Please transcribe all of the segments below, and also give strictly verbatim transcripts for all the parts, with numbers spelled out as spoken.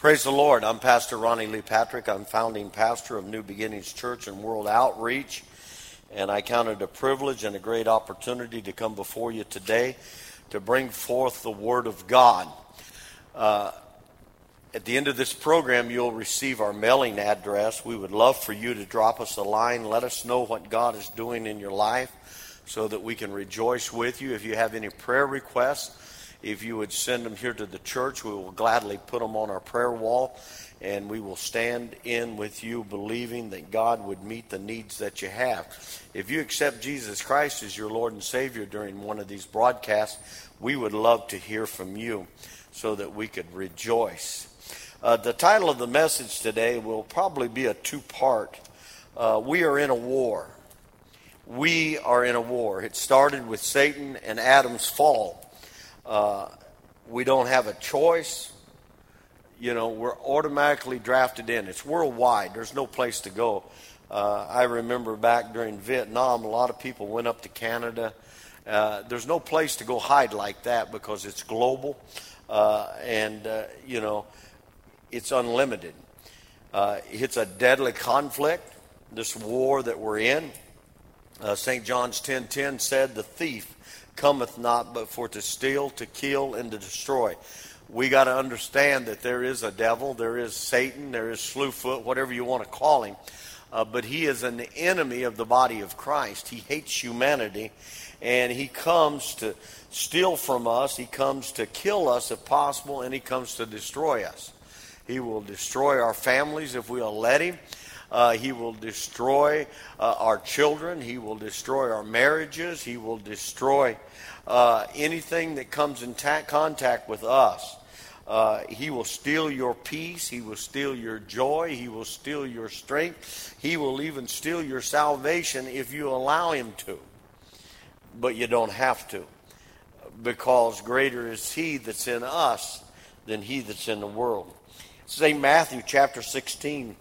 Praise the Lord. I'm Pastor Ronnie Lee Patrick. I'm founding pastor of New Beginnings Church and World Outreach. And I count it a privilege and a great opportunity to come before you today to bring forth the Word of God. Uh, at the end of this program, you'll receive our mailing address. We would love for you to drop us a line. Let us know what God is doing in your life so that we can rejoice with you. If you have any prayer requests, if you would send them here to the church, we will gladly put them on our prayer wall, and we will stand in with you believing that God would meet the needs that you have. If you accept Jesus Christ as your Lord and Savior during one of these broadcasts, we would love to hear from you so that we could rejoice. Uh, the title of the message today will probably be a two-part. Uh, we are in a war. We are in a war. It started with Satan and Adam's fall. Uh, we don't have a choice. You know, we're automatically drafted in. It's worldwide. There's no place to go. Uh, I remember back during Vietnam, a lot of people went up to Canada. Uh, there's no place to go hide like that because it's global, uh, and, uh, you know, it's unlimited. Uh, it's a deadly conflict, this war that we're in. Uh, Saint John's ten ten said, "The thief cometh not but for to steal, to kill, and to destroy." We got to understand that there is a devil, there is Satan, there is Slewfoot, whatever you want to call him. Uh, but he is an enemy of the body of Christ. He hates humanity, and he comes to steal from us. He comes to kill us if possible, and he comes to destroy us. He will destroy our families if we'll let him. Uh, he will destroy uh, our children. He will destroy our marriages. He will destroy uh, anything that comes in ta- contact with us. Uh, he will steal your peace. He will steal your joy. He will steal your strength. He will even steal your salvation if you allow him to. But you don't have to, because greater is he that's in us than he that's in the world. Saint Matthew chapter sixteen.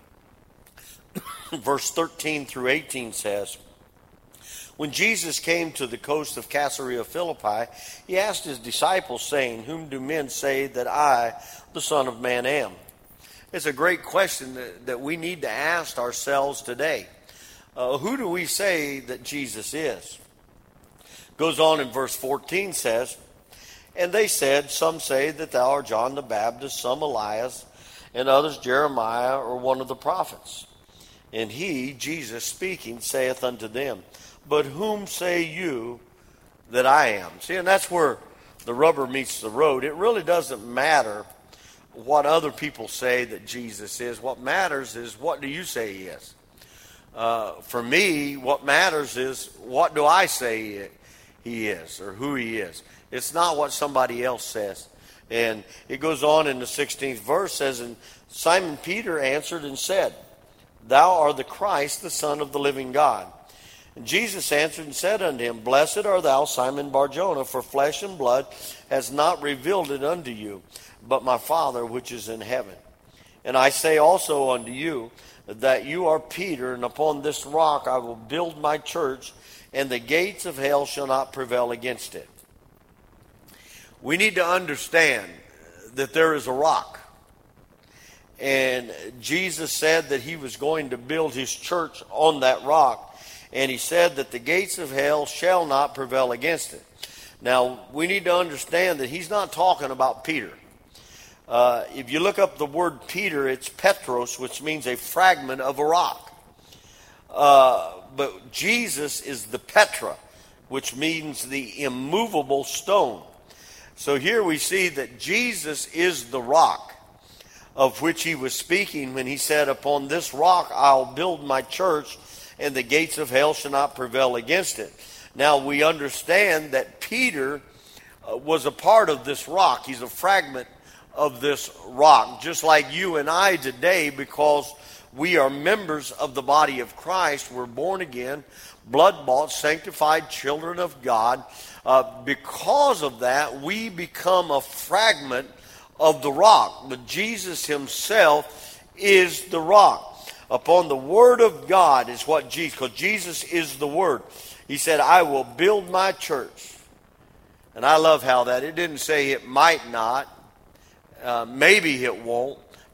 Verse thirteen through eighteen says, "When Jesus came to the coast of Caesarea Philippi, he asked his disciples, saying, 'Whom do men say that I, the Son of Man, am?'" It's a great question that, that we need to ask ourselves today. Uh, who do we say that Jesus is? Goes on in verse fourteen, says, "And they said, Some say that thou art John the Baptist, some Elias, and others Jeremiah or one of the prophets. And he, Jesus speaking, saith unto them, But whom say you that I am?" See, and that's where the rubber meets the road. It really doesn't matter what other people say that Jesus is. What matters is, what do you say he is? Uh, for me, what matters is, what do I say he is, or who he is? It's not what somebody else says. And it goes on in the sixteenth verse, says, "And Simon Peter answered and said, Thou art the Christ, the Son of the living God. And Jesus answered and said unto him, Blessed art thou, Simon Bar-Jonah, for flesh and blood has not revealed it unto you, but my Father which is in heaven. And I say also unto you, that you are Peter, and upon this rock I will build my church, and the gates of hell shall not prevail against it." We need to understand that there is a rock. And Jesus said that he was going to build his church on that rock. And he said that the gates of hell shall not prevail against it. Now, we need to understand that he's not talking about Peter. Uh, if you look up the word Peter, it's Petros, which means a fragment of a rock. Uh, but Jesus is the Petra, which means the immovable stone. So here we see that Jesus is the rock of which he was speaking when he said, "Upon this rock I'll build my church, and the gates of hell shall not prevail against it." Now we understand that Peter uh, was a part of this rock. He's a fragment of this rock, just like you and I today, because we are members of the body of Christ. We're born again, blood-bought, sanctified children of God. Uh, because of that, we become a fragment of the rock. But Jesus himself is the rock. Upon the word of God is what Jesus, because Jesus is the word. He said, "I will build my church." And I love how that, it didn't say it might not, uh, maybe it won't,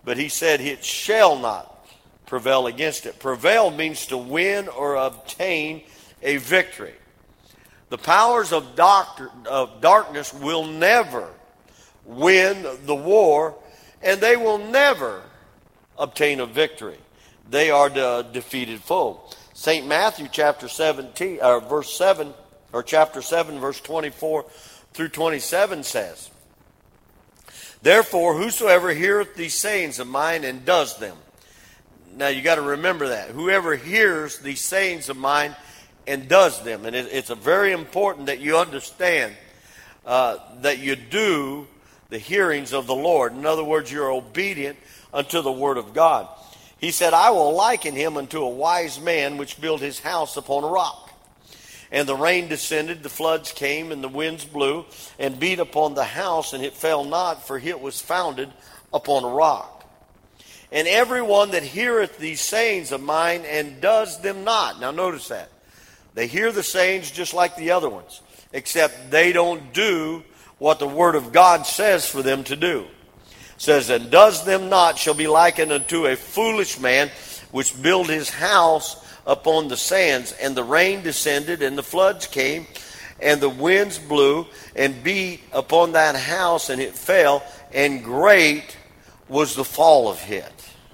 but he said it shall not prevail against it. Prevail means to win or obtain a victory. The powers of, doctor, of darkness will never win the war, and they will never obtain a victory. They are the defeated foe. Saint Matthew chapter seventeen, or verse seven, or chapter seven, verse twenty-four through twenty-seven says, "Therefore, whosoever heareth these sayings of mine and does them." Now you got to remember that. Whoever hears these sayings of mine and does them. And it, it's a very important that you understand uh, that you do the hearings of the Lord. In other words, you're obedient unto the word of God. He said, "I will liken him unto a wise man which built his house upon a rock. And the rain descended, the floods came, and the winds blew, and beat upon the house, and it fell not, for it was founded upon a rock. And every one that heareth these sayings of mine and does them not." Now notice that. They hear the sayings just like the other ones, except they don't do what the word of God says for them to do. It says, "And does them not shall be likened unto a foolish man which built his house upon the sands, and the rain descended, and the floods came, and the winds blew, and beat upon that house, and it fell, and great was the fall of it."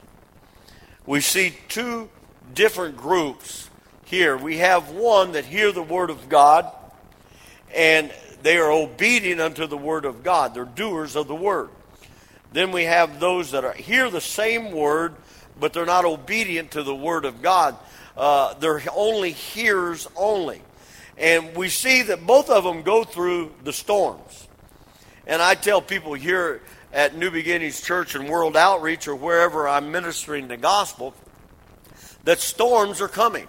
We see two different groups here. We have one that hear the word of God, and they are obedient unto the word of God. They're doers of the word. Then we have those that are, hear the same word, but they're not obedient to the word of God. Uh, they're only hearers only. And we see that both of them go through the storms. And I tell people here at New Beginnings Church and World Outreach, or wherever I'm ministering the gospel, that storms are coming.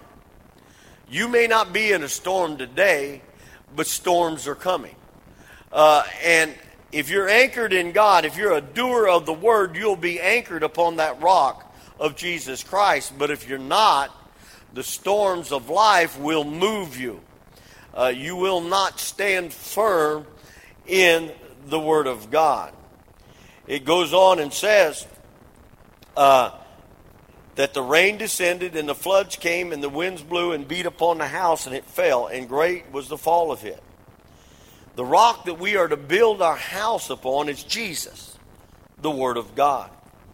You may not be in a storm today, but storms are coming. Uh, and if you're anchored in God, if you're a doer of the word, you'll be anchored upon that rock of Jesus Christ. But if you're not, the storms of life will move you. Uh, you will not stand firm in the word of God. It goes on and says uh, that the rain descended, and the floods came, and the winds blew and beat upon the house, and it fell, and great was the fall of it. The rock that we are to build our house upon is Jesus, the word of God.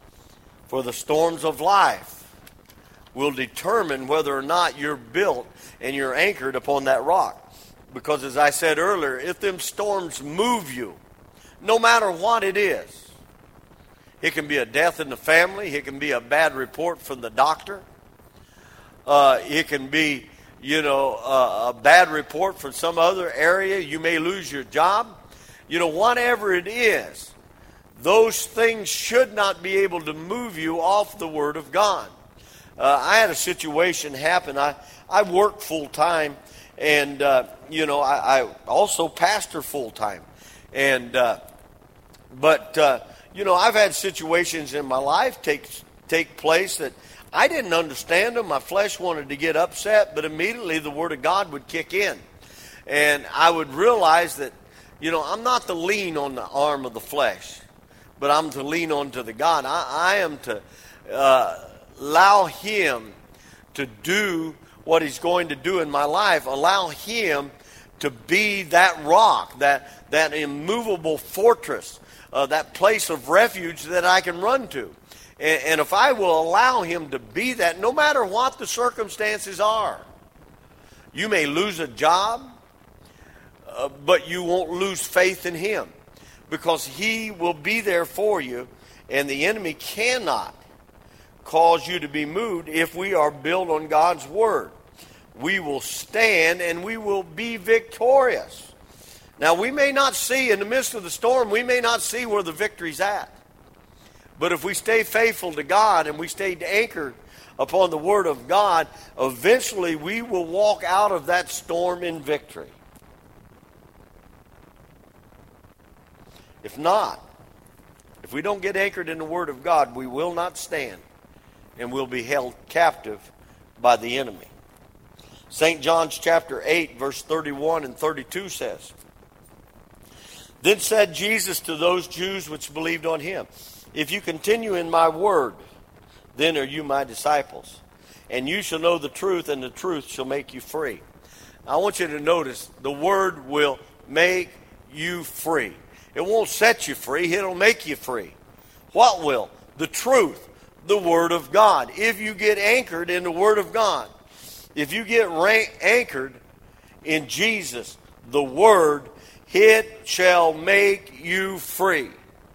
For the storms of life will determine whether or not you're built and you're anchored upon that rock. Because as I said earlier, if them storms move you, no matter what it is, it can be a death in the family, it can be a bad report from the doctor, uh, it can be, you know, uh, a bad report from some other area, you may lose your job. You know, whatever it is, those things should not be able to move you off the word of God. Uh, I had a situation happen. I, I work full-time, and, uh, you know, I, I also pastor full-time. And, uh, but, uh, you know, I've had situations in my life take, take place that I didn't understand them. My flesh wanted to get upset, but immediately the Word of God would kick in. And I would realize that, you know, I'm not to lean on the arm of the flesh, but I'm to lean on to the God. I, I am to uh, allow Him to do what He's going to do in my life. Allow Him to be that rock, that, that immovable fortress, uh, that place of refuge that I can run to. And, and if I will allow Him to be that, no matter what the circumstances are, you may lose a job, uh, but you won't lose faith in Him, because He will be there for you, and the enemy cannot cause you to be moved if we are built on God's Word. We will stand and we will be victorious. Now, we may not see, in the midst of the storm, we may not see where the victory's at. But if we stay faithful to God and we stay anchored upon the Word of God, eventually we will walk out of that storm in victory. If not, if we don't get anchored in the Word of God, we will not stand and will be held captive by the enemy. Saint John's chapter eight, verse thirty-one and thirty-two says, Then said Jesus to those Jews which believed on him, if you continue in my word, then are you my disciples. And you shall know the truth, and the truth shall make you free. Now, I want you to notice the word will make you free. It won't set you free. It'll make you free. What will? The truth, the word of God. If you get anchored in the word of God, if you get rank, anchored in Jesus, the word, it shall make you free.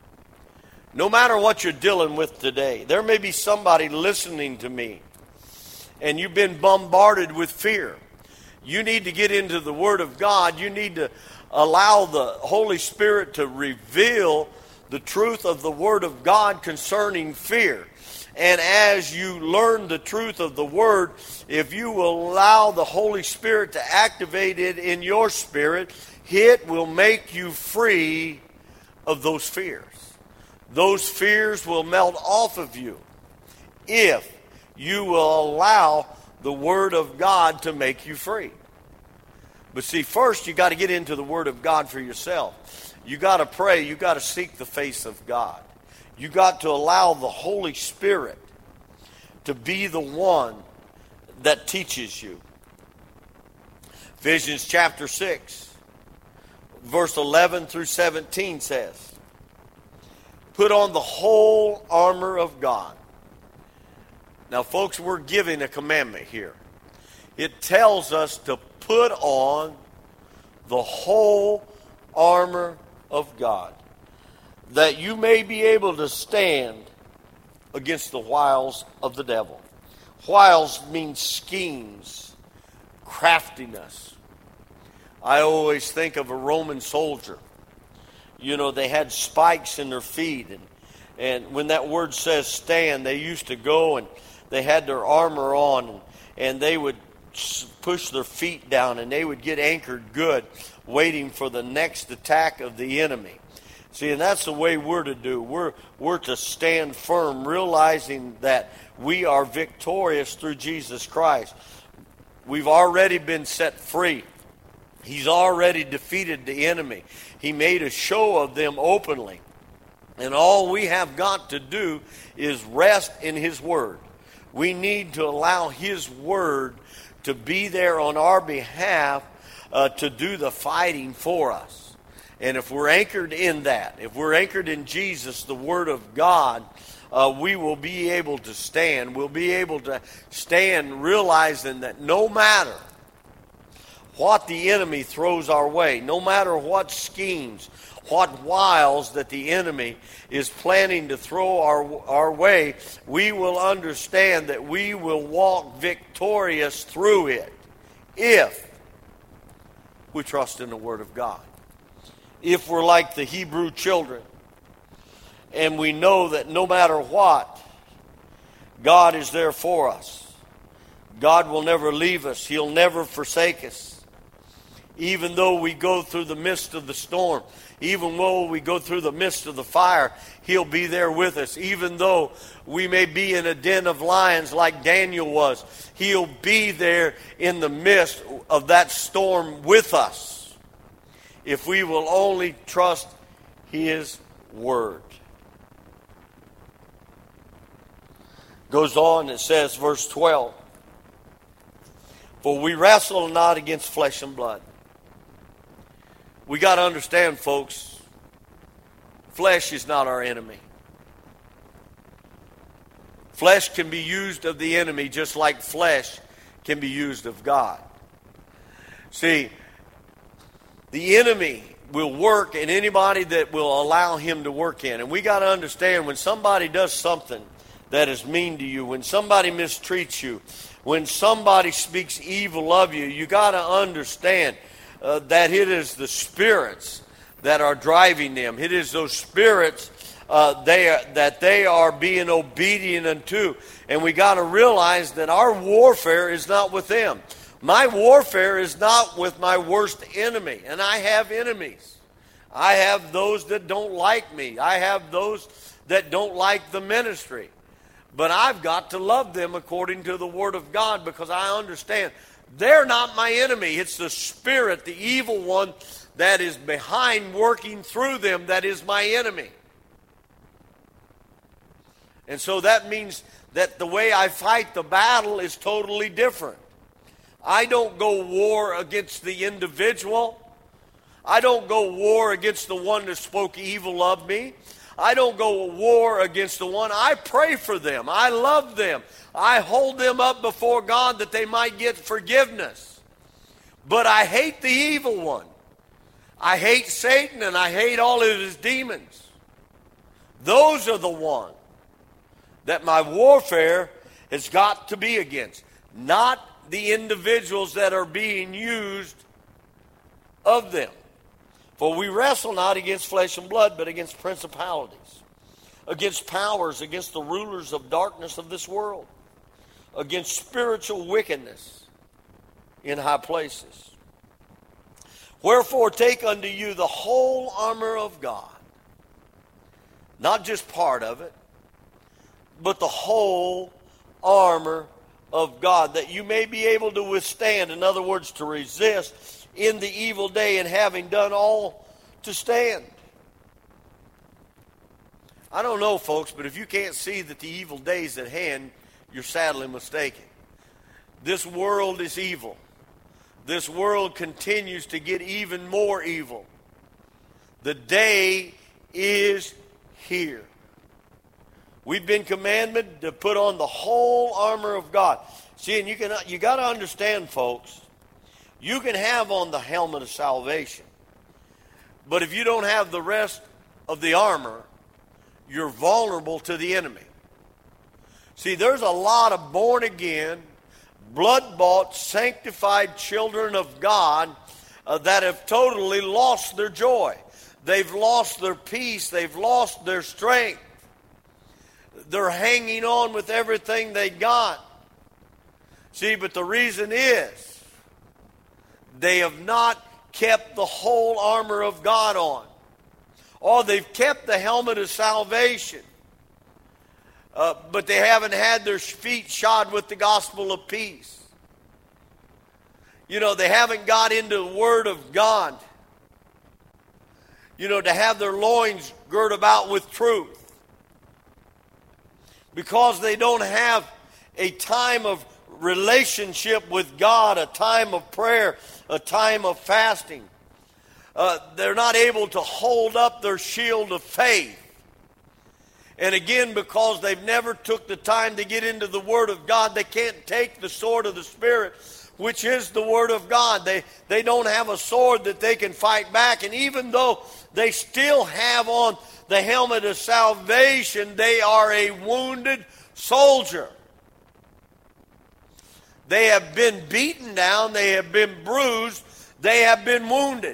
No matter what you're dealing with today, there may be somebody listening to me, and you've been bombarded with fear. You need to get into the Word of God. You need to allow the Holy Spirit to reveal the truth of the Word of God concerning fear. And as you learn the truth of the Word, if you will allow the Holy Spirit to activate it in your spirit, it will make you free of those fears. Those fears will melt off of you if you will allow the Word of God to make you free. But see, first you got to get into the Word of God for yourself. You got to pray. You got to seek the face of God. You got to allow the Holy Spirit to be the one that teaches you. Ephesians chapter six, verse eleven through seventeen says, put on the whole armor of God. Now, folks, we're giving a commandment here. It tells us to put on the whole armor of God, that you may be able to stand against the wiles of the devil. Wiles means schemes, craftiness. I always think of a Roman soldier. You know, they had spikes in their feet, and, and when that word says stand, they used to go and they had their armor on, and they would push their feet down, and they would get anchored good, waiting for the next attack of the enemy. See, and that's the way we're to do. We're, we're to stand firm, realizing that we are victorious through Jesus Christ. We've already been set free. He's already defeated the enemy. He made a show of them openly. And all we have got to do is rest in His Word. We need to allow His Word to be there on our behalf uh, to do the fighting for us. And if we're anchored in that, if we're anchored in Jesus, the Word of God, uh, we will be able to stand. We'll be able to stand realizing that no matter what the enemy throws our way, no matter what schemes, what wiles that the enemy is planning to throw our, our way, we will understand that we will walk victorious through it if we trust in the Word of God. If we're like the Hebrew children and we know that no matter what, God is there for us. God will never leave us. He'll never forsake us. Even though we go through the midst of the storm, even though we go through the midst of the fire, He'll be there with us. Even though we may be in a den of lions like Daniel was, He'll be there in the midst of that storm with us, if we will only trust His Word. Goes on, it says, verse twelve, for we wrestle not against flesh and blood. We got to understand, folks, flesh is not our enemy. Flesh can be used of the enemy just like flesh can be used of God. See, the enemy will work in anybody that will allow him to work in. And we got to understand, when somebody does something that is mean to you, when somebody mistreats you, when somebody speaks evil of you, you got to understand Uh, that it is the spirits that are driving them. It is those spirits uh, they are, that they are being obedient unto. And we got to realize that our warfare is not with them. My warfare is not with my worst enemy. And I have enemies. I have those that don't like me. I have those that don't like the ministry. But I've got to love them according to the Word of God, because I understand they're not my enemy. It's the spirit, the evil one, that is behind working through them that is my enemy. And so that means that the way I fight the battle is totally different. I don't go war against the individual. I don't go war against the one that spoke evil of me. I don't go war against the one. I pray for them. I love them. I hold them up before God that they might get forgiveness. But I hate the evil one. I hate Satan and I hate all of his demons. Those are the ones that my warfare has got to be against, not the individuals that are being used of them. For we wrestle not against flesh and blood, but against principalities, against powers, against the rulers of darkness of this world, against spiritual wickedness in high places. Wherefore take unto you the whole armor of God, not just part of it, but the whole armor of God, that you may be able to withstand, in other words, to resist in the evil day, and having done all, to stand. I don't know, folks, but if you can't see that the evil day is at hand, you're sadly mistaken. This world is evil. This world continues to get even more evil. The day is here. We've been commanded to put on the whole armor of God. See, and you can you got to understand, folks, you can have on the helmet of salvation, but if you don't have the rest of the armor, you're vulnerable to the enemy. See, there's a lot of born-again, blood-bought, sanctified children of God uh, that have totally lost their joy. They've lost their peace. They've lost their strength. They're hanging on with everything they got. See, but the reason is they have not kept the whole armor of God on. Or they've kept the helmet of salvation, uh, but they haven't had their feet shod with the gospel of peace. You know, they haven't got into the Word of God. You know, to have their loins girt about with truth. Because they don't have a time of relationship with God, a time of prayer, a time of fasting. Uh, they're not able to hold up their shield of faith. And again, because they've never took the time to get into the Word of God, they can't take the sword of the Spirit, which is the Word of God. They, they don't have a sword that they can fight back. And even though they still have on the helmet of salvation, they are a wounded soldier. They have been beaten down. They have been bruised. They have been wounded.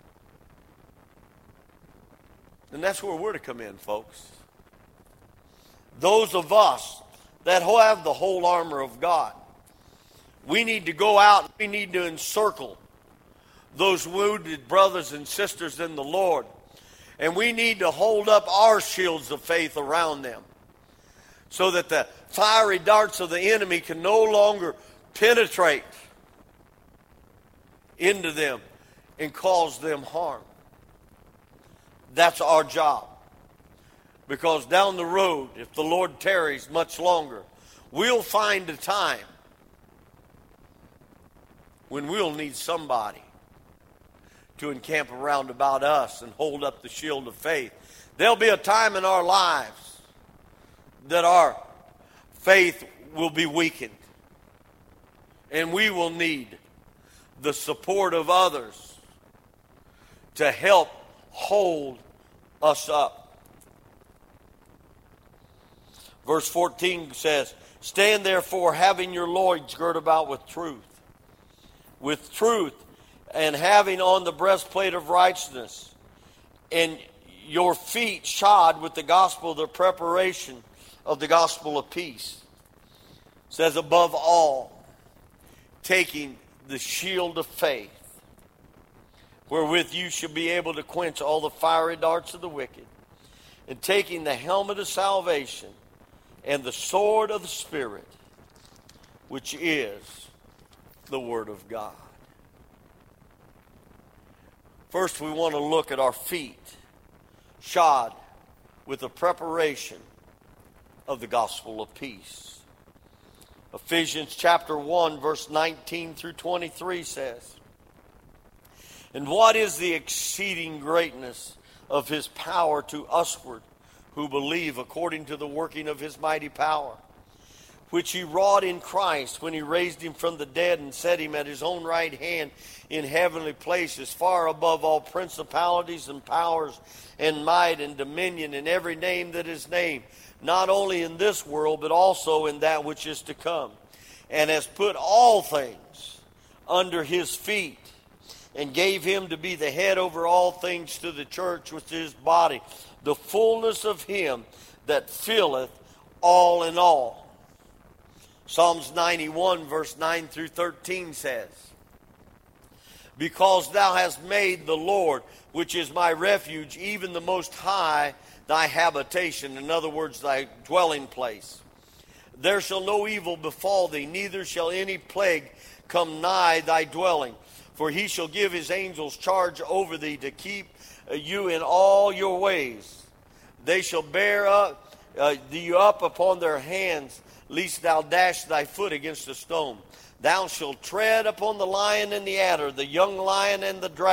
And that's where we're to come in, folks. Those of us that have the whole armor of God, we need to go out. We need to encircle those wounded brothers and sisters in the Lord. And we need to hold up our shields of faith around them so that the fiery darts of the enemy can no longer penetrate into them and cause them harm. That's our job. Because down the road, if the Lord tarries much longer, we'll find a time when we'll need somebody to encamp around about us and hold up the shield of faith. There'll be a time in our lives that our faith will be weakened. And we will need the support of others to help hold us up. Verse fourteen says, "Stand therefore, having your loins girt about with truth, with truth, and having on the breastplate of righteousness, and your feet shod with the gospel of the preparation of the gospel of peace." It says, above all, taking the shield of faith, wherewith you shall be able to quench all the fiery darts of the wicked, and taking the helmet of salvation and the sword of the Spirit, which is the Word of God. First, we want to look at our feet, shod with the preparation of the gospel of peace. Ephesians chapter one, verse nineteen through twenty-three says, "And what is the exceeding greatness of his power to usward, who believe, according to the working of his mighty power, which he wrought in Christ when he raised him from the dead and set him at his own right hand in heavenly places, far above all principalities and powers and might and dominion and every name that is named, not only in this world, but also in that which is to come, and has put all things under his feet, and gave him to be the head over all things to the church, which is his body, the fullness of him that filleth all in all." Psalms ninety-one, verse nine through thirteen says, "Because thou hast made the Lord, which is my refuge, even the Most High, thy habitation," in other words, thy dwelling place, "there shall no evil befall thee, neither shall any plague come nigh thy dwelling. For he shall give his angels charge over thee to keep you in all your ways. They shall bear up, uh, thee up upon their hands, lest thou dash thy foot against a stone. Thou shalt tread upon the lion and the adder, the young lion and the dragon.